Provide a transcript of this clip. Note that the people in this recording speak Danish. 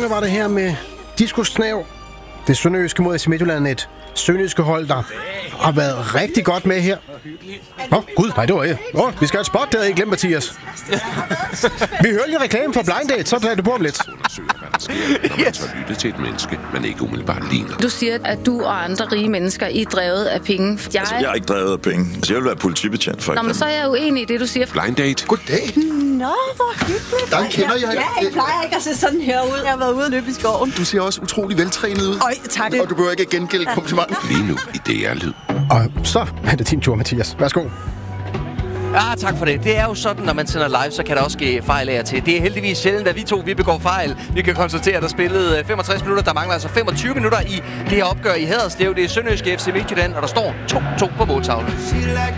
var det her med Disco Snav. Det sønderjyske mod AC Midtjylland, et sønderjyske hold, der har været rigtig godt med her. Gud, nej, det var ikke. Vi skal have et spot, der havde I glemt, Mathias. Vi hører lige reklame for Blind Date, så tager det på om lidt. Når man tør lytte til et menneske, man ikke umiddelbart ligner. Du siger, at du og andre rige mennesker I er drevet af penge. Jeg er ikke drevet af penge. Jeg vil være politibetjent, for eksempel. Nå, men så er jeg uenig i det, du siger. Blind Date. Goddag. Nå, hvor hyggeligt. Der kender jeg. Ja, jeg plejer ikke at se sådan her ud. Jeg har været ude og løbe i skoven. Du ser også utrolig veltrænet ud. Øj, tak. Og du behøver ikke gengælde komplimenten. Lige nu i DR-lyd. Og så er det din tur, Mathias. Værsgo. Ja, tak for det. Det er jo sådan, når man sender live, så kan der også ske fejl af og til. Det er heldigvis sjældent, at vi begår fejl. Vi kan konstatere, at der spillede 65 minutter. Der mangler altså 25 minutter i det her opgør i Haderslev. Det er sønderjyske FC Midtjylland, og der står 2-2 på måltavlen.